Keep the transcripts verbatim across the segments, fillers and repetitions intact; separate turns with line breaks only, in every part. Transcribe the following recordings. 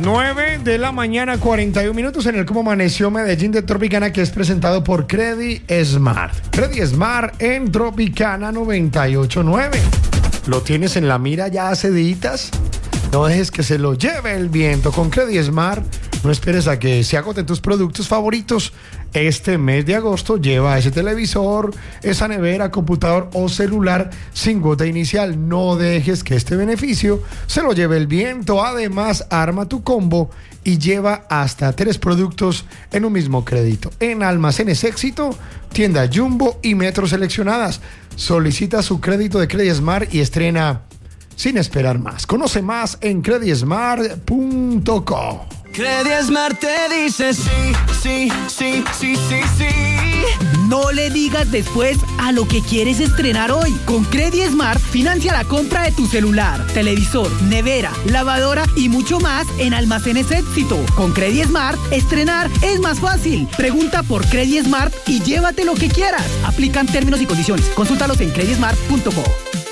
nueve de la mañana, cuarenta y un minutos en el Cómo Amaneció Medellín de Tropicana, que es presentado por Credit Smart. Credit Smart en Tropicana noventa y ocho punto nueve. ¿Lo tienes en la mira ya hace días? No dejes que se lo lleve el viento. Con Credit Smart, no esperes a que se agoten tus productos favoritos. Este mes de agosto lleva ese televisor, esa nevera, computador o celular sin cuota inicial. No dejes que este beneficio se lo lleve el viento. Además, arma tu combo y lleva hasta tres productos en un mismo crédito. En Almacenes Éxito, tienda Jumbo y Metro seleccionadas. Solicita su crédito de Credit Smart y estrena sin esperar más. Conoce más en credit smart punto com.
Credit Smart te dice sí, sí, sí, sí, sí, sí.
No le digas después a lo que quieres estrenar hoy. Con Credit Smart, financia la compra de tu celular, televisor, nevera, lavadora y mucho más en Almacenes Éxito. Con Credit Smart, estrenar es más fácil. Pregunta por Credit Smart y llévate lo que quieras. Aplican términos y condiciones. Consúltalos en credit smart punto com.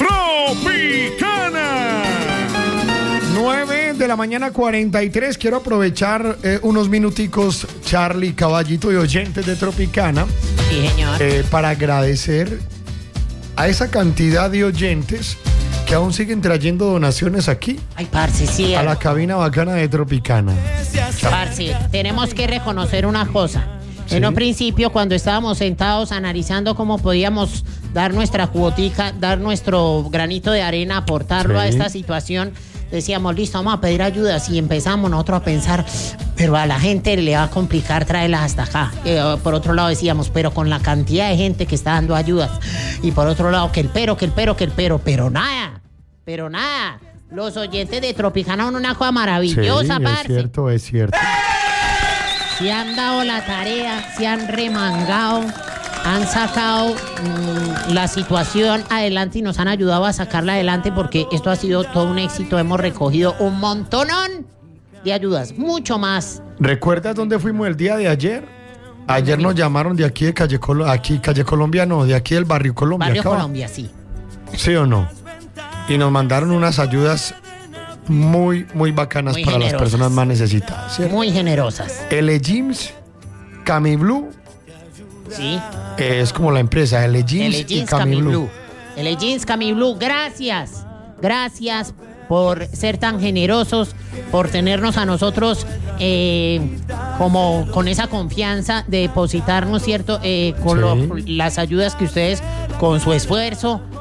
Tropicana. nueve de la mañana, cuarenta y tres. Quiero aprovechar eh, unos minuticos, Charlie, Caballito y oyentes de Tropicana.
Sí, señor.
Eh, para agradecer a esa cantidad de oyentes que aún siguen trayendo donaciones aquí.
Ay, parce, sí.
A la cabina bacana de Tropicana.
Parce, tenemos que reconocer una cosa.
Sí.
En un principio, cuando estábamos sentados analizando cómo podíamos dar nuestra cuotica, dar nuestro granito de arena, aportarlo
Sí.
a esta situación, decíamos, listo, vamos a pedir ayudas. Y empezamos nosotros a pensar, pero a la gente le va a complicar traerlas hasta acá. Eh, por otro lado decíamos, pero con la cantidad de gente que está dando ayudas. Y por otro lado, que el pero, que el pero, que el pero, pero nada, pero nada. Los oyentes de Tropicana son una cosa maravillosa,
Sí,
parce.
es cierto, es cierto.
Se han dado la tarea, se han remangado, han sacado mmm, la situación adelante y nos han ayudado a sacarla adelante, porque esto ha sido todo un éxito. Hemos recogido un montonón de ayudas, mucho más.
¿Recuerdas dónde fuimos el día de ayer? Ayer nos llamaron de aquí de Calle Colombia, aquí Calle Colombia no, de aquí del Barrio Colombia.
Barrio
acá.
Colombia, sí.
¿Sí o no? Y nos mandaron unas ayudas muy, muy bacanas
Muy
para
generosas.
las personas más necesitadas, ¿cierto?
Muy generosas.
L Jeans, Cami Blue,
Sí.
eh, es como la empresa, L Jeans,
L
y
Jeans
Cami
Cami
Blue.
Blue. L Jeans Cami Blue, gracias. Gracias por ser tan generosos, por tenernos a nosotros eh, como con esa confianza de depositarnos, ¿cierto? Eh, con
Sí.
lo- las ayudas que ustedes, con su esfuerzo,